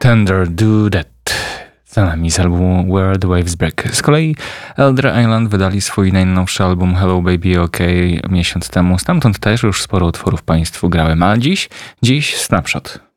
Thunder Do That. Za nami z albumu Where the Waves Break. Z kolei Elder Island wydali swój najnowszy album Hello Baby OK miesiąc temu. Stamtąd też już sporo utworów Państwu grałem. A dziś Snapshot.